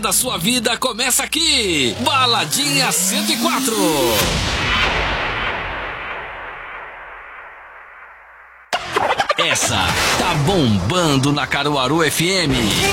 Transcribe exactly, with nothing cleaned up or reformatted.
da sua vida começa aqui. Baladinha cento e quatro. Essa tá bombando na Caruaru F M.